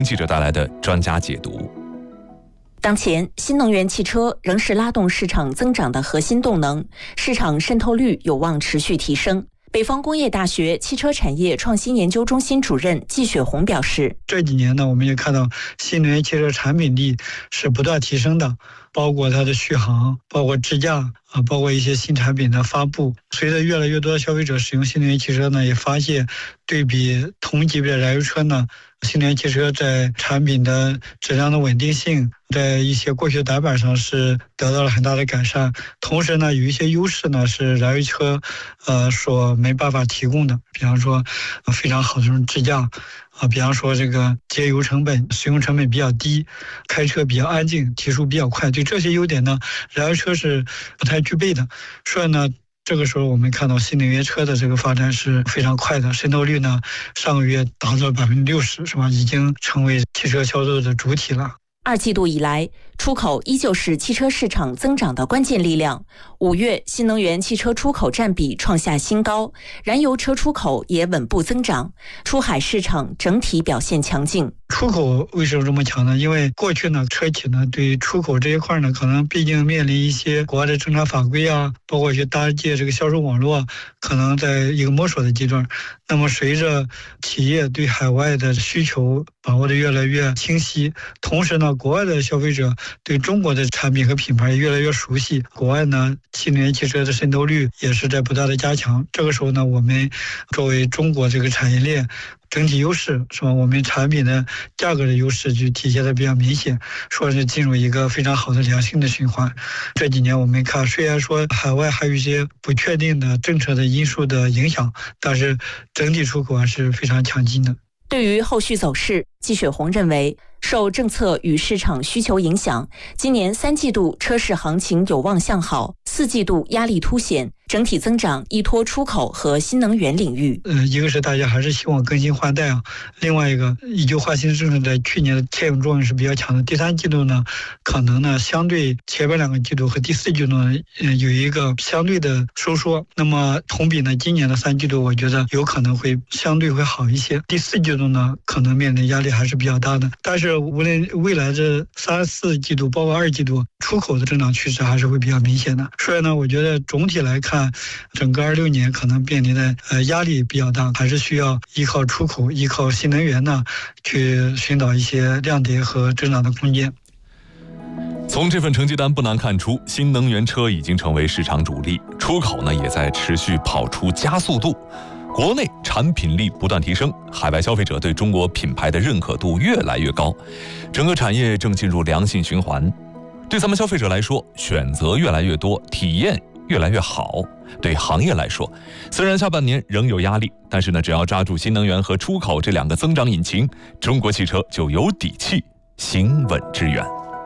记者带来的专家解读。 当前，新能源汽车仍是拉动市场增长的核心动能，市场渗透率有望持续提升。北方工业大学汽车产业创新研究中心主任季雪红表示， 这几年呢，我们也看到新能源汽车产品力是不断提升的，包括它的续航，包括智驾包括一些新产品的发布。随着越来越多的消费者使用新能源汽车呢，也发现对比同级别的燃油车呢，新能源汽车在产品的质量的稳定性，在一些过去短板上是得到了很大的改善。同时呢，有一些优势呢是燃油车所没办法提供的，比方说非常好的这种智驾比方说这个节油成本、使用成本比较低，开车比较安静，提速比较快。对这些优点呢，燃油车是不太具备的。所以呢，这个时候我们看到新能源车的这个发展是非常快的，渗透率呢上个月达到60%，是吧？已经成为汽车销售的主体了。 2季度以来，出口依旧是汽车市场增长的关键力量。5月，新能源汽车出口占比创下新高，燃油车出口也稳步增长，出海市场整体表现强劲。 出口为什么这么强呢？因为过去呢，车企呢对出口这一块呢，可能毕竟面临一些国外的政策法规包括一些搭建这个销售网络，可能在一个摸索的阶段。那么随着企业对海外的需求把握的越来越清晰，同时呢，国外的消费者对中国的产品和品牌越来越熟悉，国外呢新能源汽车的渗透率也是在不断的加强。这个时候呢，我们作为中国这个产业链整体优势，是吧？我们产品的价格的优势就体现的比较明显，说是进入一个非常好的良性的循环。这几年我们看，虽然说海外还有一些不确定的政策的因素的影响，但是整体出口还是非常强劲的。 对于后续走势，季雪红认为，受政策与市场需求影响，今年3季度车市行情有望向好，4季度压力凸显，整体增长依托出口和新能源领域。 一个是大家还是希望更新换代另外一个以旧换新政策在去年的牵引作用是比较强的。第3季度呢，可能呢相对前面2个季度和第4季度呢，有一个相对的收缩。那么同比呢，今年的3季度我觉得有可能会相对会好一些。第4季度呢，可能面临压力还是比较大的。但是无论未来这3、4季度，包括2季度，出口的增长趋势还是会比较明显的。所以呢，我觉得总体来看，整个26年可能面临的压力比较大，还是需要依靠出口、依靠新能源呢，去寻找一些亮点和增长的空间。 从这份成绩单不难看出，新能源车已经成为市场主力，出口呢也在持续跑出加速度。国内产品力不断提升，海外消费者对中国品牌的认可度越来越高，整个产业正进入良性循环。对咱们消费者来说，选择越来越多，体验越来越好。对行业来说，虽然下半年仍有压力，但是呢，只要抓住新能源和出口这2个增长引擎，中国汽车就有底气行稳致远。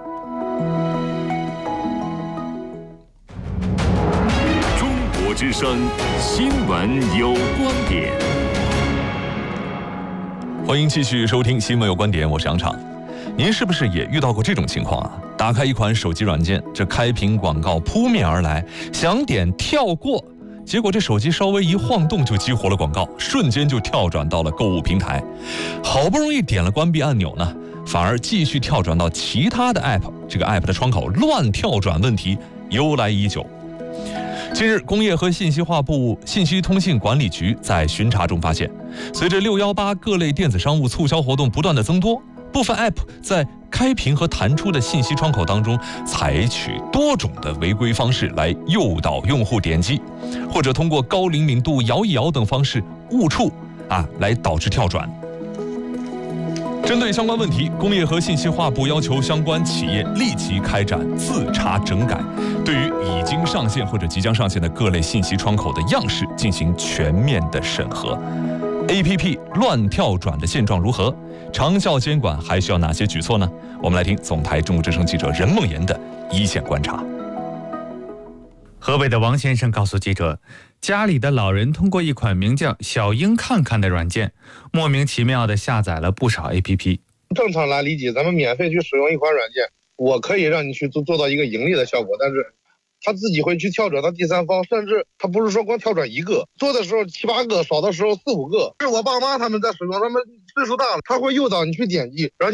之声新闻有观点， 欢迎继续收听新闻有观点，我是杨畅。您是不是也遇到过这种情况啊？打开一款手机软件，这开屏广告扑面而来，想点跳过，结果这手机稍微一晃动就激活了广告，瞬间就跳转到了购物平台。好不容易点了关闭按钮呢，反而继续跳转到其他的 app， 这个 app 的窗口乱跳转问题由来已久。近日，工业和信息化部信息通信管理局在巡查中发现，随着618各类电子商务促销活动不断的增多，部分 App 在开屏和弹出的信息窗口当中，采取多种的违规方式来诱导用户点击，或者通过高灵敏度摇一摇等方式误触来导致跳转。针对相关问题，工业和信息化部要求相关企业立即开展自查整改，对于已经上线或者即将上线的各类信息窗口的样式进行全面的审核。APP 乱跳转的现状如何？长效监管还需要哪些举措呢？我们来听总台中国之声记者任梦妍的一线观察。 河北的王先生告诉记者，家里的老人通过一款名叫小鹰看看的软件，莫名其妙地下载了不少 APP。 正常来理解，咱们免费去使用一款软件，我可以让你去做到一个盈利的效果，但是他自己会去跳转到第三方，甚至他不是说光跳转一个，做的时候7、8个，少的时候4、5个。是我爸妈他们在使用，他们岁数大了，他会诱导你去点击，然后